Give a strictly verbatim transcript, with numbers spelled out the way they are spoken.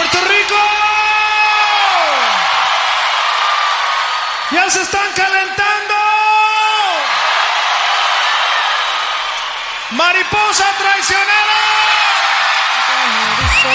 Puerto Rico. Ya se están calentando. Mariposa traicionera.